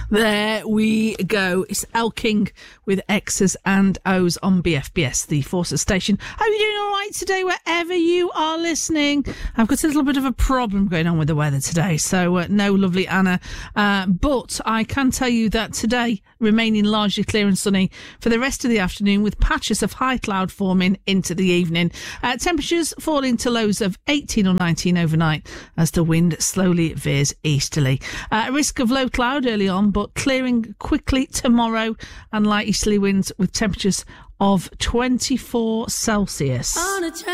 There we go. It's El King with X's and O's on BFBS, the Forces station. Hope you're doing all right today, wherever you are listening. I've got a little bit of a problem going on with the weather today, so no lovely Anna. But I can tell you that today, remaining largely clear and sunny for the rest of the afternoon, with patches of high cloud forming into the evening. Temperatures falling to lows of 18 or 19 overnight as the wind slowly veers easterly. Risk of low cloud early on, but clearing quickly tomorrow, and light easterly winds with temperatures of 24 Celsius.